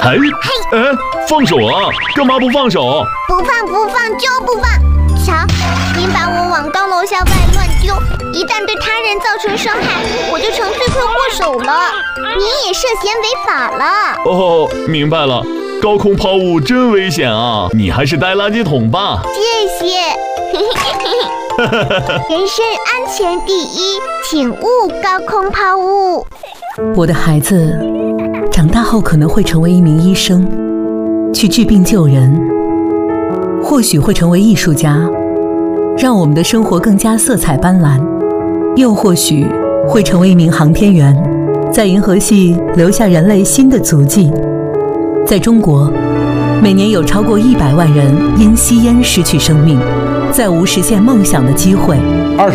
哎，放手啊！干嘛不放手？ 不放就不放！瞧，您把我往高楼下外乱丢，一旦对他人造成伤害，我就成罪魁祸首了。您也涉嫌违法了。 哦，明白了。高空抛物真危险啊！你还是带垃圾桶吧。 谢谢。人身安全第一，请勿高空抛物。 我的孩子长大后可能会成为一名医生，去治病救人，或许会成为艺术家，让我们的生活更加色彩斑斓，又或许会成为一名航天员，在银河系留下人类新的足迹。在中国，每年有超过100万人因吸烟失去生命，再无实现梦想的机会。